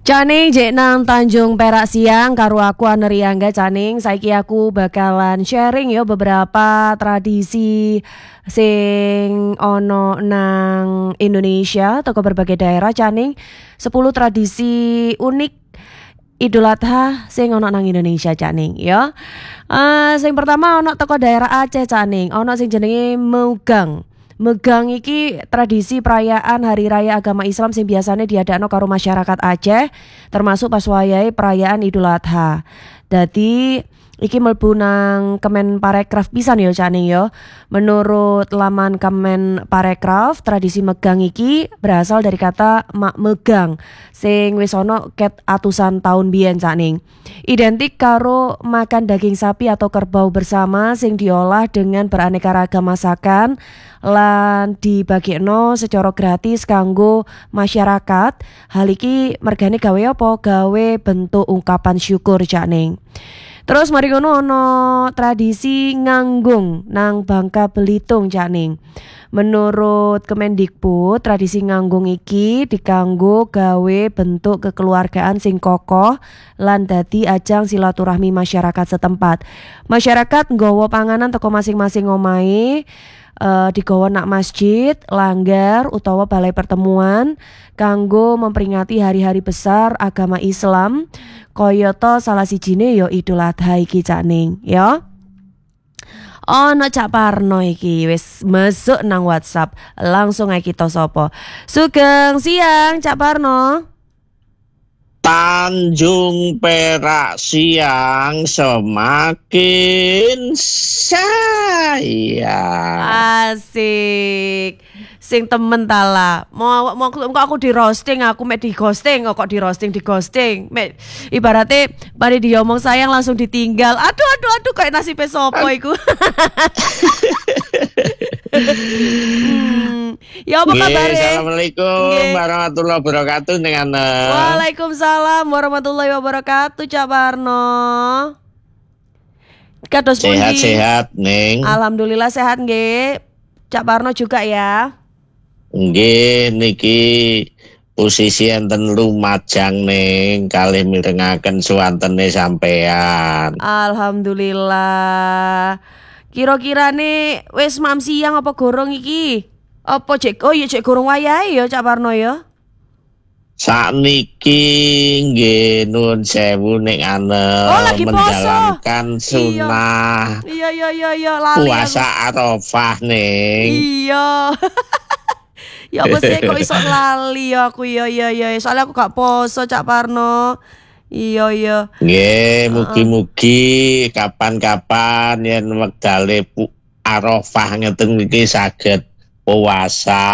Caning jek nang Tanjung Perak siang karo aku Aneriangga Caning. Saiki aku bakalan sharing ya beberapa tradisi sing ono nang Indonesia toko berbagai daerah Caning. 10 tradisi unik Idul Adha sing ono nang Indonesia Caning ya. Sing pertama ono toko daerah Aceh Caning. Ono sing jenenge Megang. Megang iki tradisi perayaan hari raya agama Islam sing biasanya diadakno karo masyarakat Aceh, termasuk pas wayahe perayaan Idul Adha. Dadi iki mlebu nang Kemen Parekraf pisan ya Caning ya. Menurut laman Kemen Parekraf, tradisi megang iki berasal dari kata mak megang sing wis ana ket atusan tahun biyen Caning. Identik karo makan daging sapi atau kerbau bersama sing diolah dengan beraneka ragam masakan lan dibagekno secara gratis kanggo masyarakat. Hal iki mergane gawe apa? Gawe bentuk ungkapan syukur Caning. Terus mari ngono ono tradisi nganggung nang Bangka Belitung Caning. Menurut Kemendikbud, tradisi nganggung iki dikanggo gawe bentuk kekeluargaan sing kokoh lan dadi ajang silaturahmi masyarakat setempat. Masyarakat nggawa panganan teko masing-masing omahe, digawa nak masjid, langgar utawa balai pertemuan kanggo memperingati hari-hari besar agama Islam. Kayata salah sijine ya Idul Adha iki Caning ya. Ono Cak Parno iki wis mesuk nang WhatsApp. Langsung ae kita sapa. Sugeng siang Cak Parno. Tanjung Perak siang semakin sayang. Asik. Sing temen tala. Mau aku di roasting, aku mek di ghosting, kok di ghosting. Mek ibaratnya bari diomong sayang langsung ditinggal. Aduh kayak nasibe sopo iku. Ya apa kabar? Assalamualaikum warahmatullahi wabarakatuh dengan Waalaikumsalam warahmatullahi wabarakatuh Cak Parno. Kados pundi? Sehat-sehat Neng. Alhamdulillah sehat nggih. Cak Parno juga ya. Nggih niki posisi enten Lumajang Neng kalih mirengaken suwantene sampean. Alhamdulillah. Kira-kira nih wis mam siang apa gorong iki? Apa cek gorong wayahe ya Cak Parno ya? Sakniki nggih nuwun sewu nek lagi menjalankan sunah. Iya lali puasa Arafah Neng. Iya. Ya apa sih kok iso lali ya aku ya. Soalnya aku gak poso Cak Parno. Iya. Nggih, mugi-mugi kapan-kapan yen wektale Arafah ngeten iki saged puasa.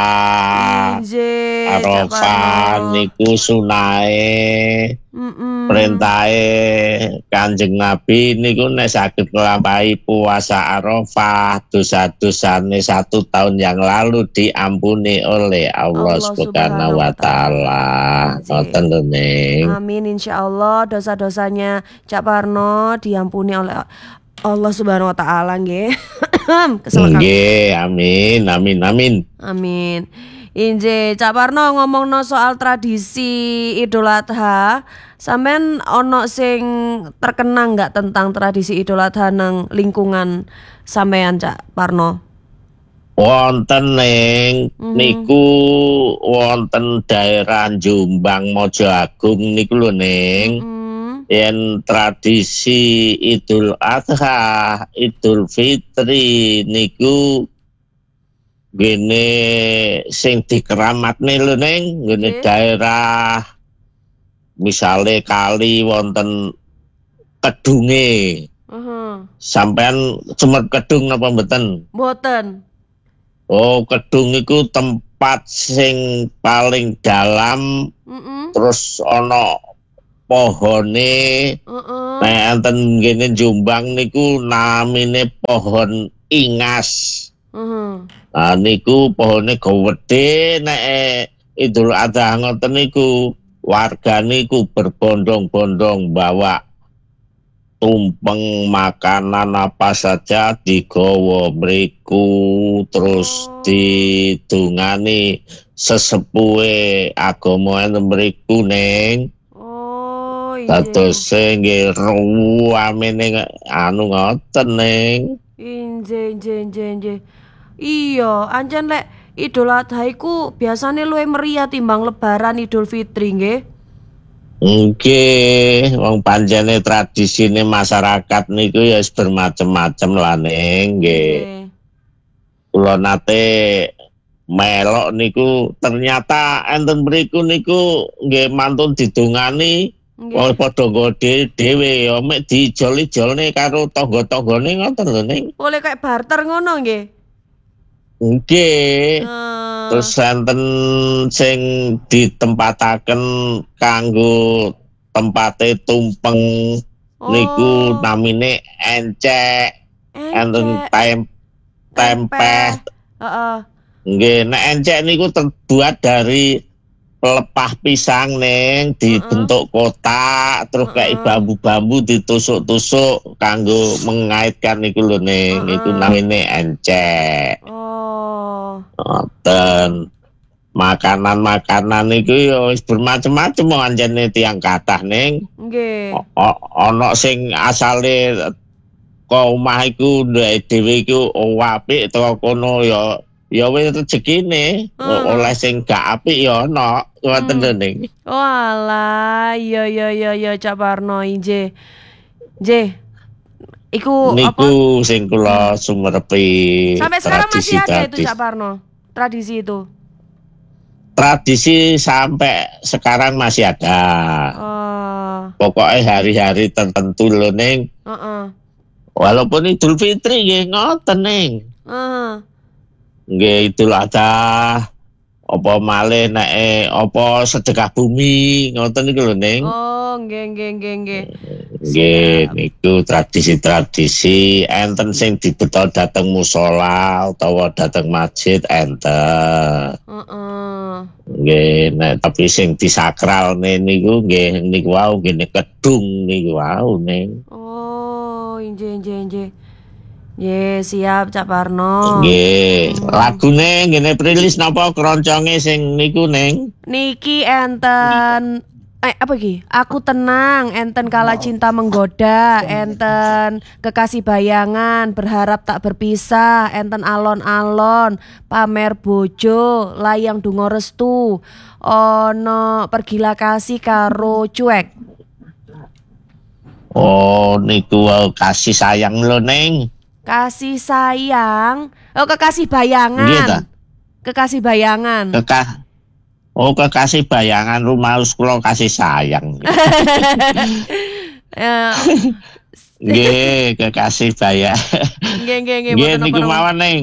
Arafah niku sunahe. Perintahe Kanjeng Nabi niku nek saged nglampahi puasa Arafah, dosa-dosane 1 tahun yang lalu diampuni oleh Allah Subhanahu wa taala. Ngoten lho Ning. Amin insyaallah dosa-dosanya Cak Parno diampuni oleh Allah Subhanahu wa taala nggih. Nggih, amin. Amin. Inje Cak Parno ngomongno soal tradisi Idul Adha, sampean ono sing terkenang nggak tentang tradisi Idul Adha nang lingkungan sampean Cak Parno? Wonten Ning, niku wonten daerah Jombang Mojo Agung niku lho Ning. Yen tradisi Idul Adha, Idul Fitri niku gene sing dikeramatne lho Neng, ngene daerah misale kali wonten kedunge. Sampean cemet kedung napa mboten? Mboten. Oh, kedung iku tempat sing paling dalam. Terus ana pohone. Nek enten ngene Jombang niku namine pohon ingas. Nah niku pohone gede, nek Idul Adha ngoten niku warga niku berbondong-bondong bawa tumpeng makanan apa saja digawa mriku, terus didungani sesepuhe agama enten mriku Neng. Dados nggih ruwamene anu ngoten ning. Inje. Iya, ancen lek Idul Adha iku biasane luwih meriah timbang Lebaran Idul Fitri nggih. Nggih, wong pancene tradisine masyarakat niku ya bermacam-macam lah ning nggih. Kula nate melok niku ternyata enten mriku niku nggih mantun didongani wong padha nggo dhewe ya mek dijol-ijolne karo tangga-tanggane ngoten lho ning. Oleh kayak barter ngono nggih. Nggih. Terus enten sing ditempataken kanggo tempate tumpeng niku namine encek. Enten tempeh. Heeh. Nggih, nek encek niku terbuat dari pelepah pisang ning dibentuk kotak terus kayak bambu-bambu ditusuk-tusuk kanggo mengaitkan niku lho ning. Niku namine encek. Ngoten. Makanan-makanan niku ya wis bermacam-macam anjene tiyang kathah ning. Nggih. Ana sing asale kok omah iku ndek dhewe iku apik teko kono ya wis rezekine. Oleh sing gak apik ya ana. Ngoten lho ning. Walah, iya Cak Parno inje. Iku niku sing kula sumerepi. Sampai sekarang masih ada itu Cak Parno, tradisi itu. Tradisi sampai sekarang masih ada. Pokoknya hari-hari tertentu lho ning. Walaupun Idul Fitri nggih ngoten ning. Nggih Idul Adha apa malih nek apa sedekah bumi ngoten niku lho ning. Nggih. Nggih niku tradisi-tradisi enten sing dibetol dhateng musala utawa dhateng masjid enten. Nggih nek tapi sing disakralne niku nggih niku wau nggih kedung niku wau ning. Inje. Ye, siap Cak Parno. Nggih, lagune ngene prilis napa kronconge sing niku ning? Niki enten apa iki? Aku tenang, enten kala cinta menggoda, enten kekasih bayangan, berharap tak berpisah, enten alon-alon, pamer bojo, layang dungo restu, ono pergila kasih karo cuek. Oh, niku kasih sayang lho ning. Kasih sayang, kekasih bayangan. Gitu. Kekasih bayangan. Kekasih bayangan rumaos kula kasih sayang. Nggih, kekasih bayang. Nggih. Nggih niku mawon ning.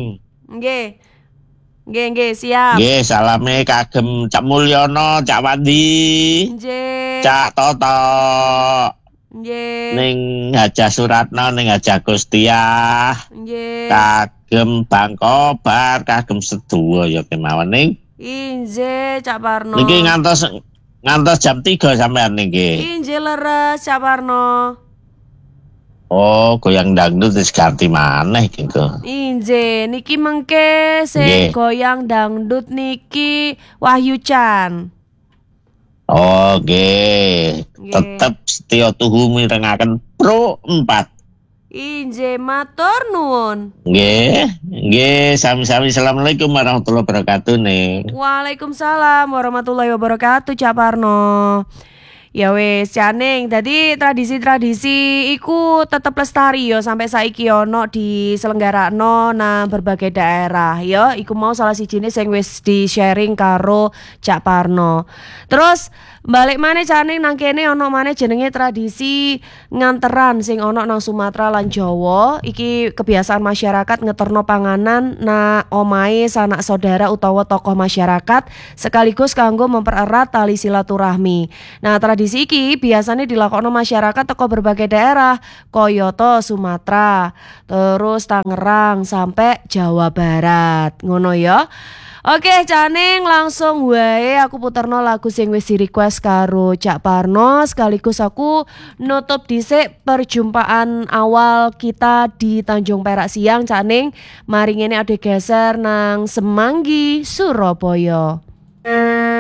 Nggih, siap. Nggih, salame kagem Cak Mulyono, Cak Wandi. Nggih. Cak Toto. Nggih. Ning Hajah Suratno ning Hajah Gustiah. Nggih. Kagem Bang Kobar, kagem sedaya ya kemawon ning. Inje Cak Parno. Niki ngantos jam 3 sampean niki. Inje leres Cak Parno. Oh, goyang dangdut wis ganti maneh gitu. Inje niki mengke sing goyang dangdut niki Wahyu Chan. Oh, nggih. Tetep setya tuhu mirengaken Pro 4. Inje matur nuwun. Nggih, sami-sami. Assalamualaikum warahmatullahi wabarakatuh nih. Waalaikumsalam warahmatullahi wabarakatuh Cak Parno. Ya wis Caning, tadi tradisi-tradisi iku tetep lestari yo sampai saiki ono diselenggarakno nang berbagai daerah yo. Iku mau salah sijine sing wis di sharing karo Cak Parno. Terus balik maneh Caning nang kene ono maneh jenenge tradisi nganteran sing ono nang Sumatera lan Jawa. Iki kebiasaan masyarakat ngeterno panganan na omahe sanak saudara utawa tokoh masyarakat sekaligus kanggo mempererat tali silaturahmi. Nah, tradisi iki biasanya dilakoni masyarakat teko berbagai daerah, koyoto Sumatera, terus Tangerang sampai Jawa Barat. Ngono ya. Oke, Caning langsung wae aku puterno lagu sing wis di-request karo Cak Parno sekaligus aku nutup dhisik perjumpaan awal kita di Tanjung Perak siang Caning. Mari ngene ade geser nang Semanggi, Surabaya.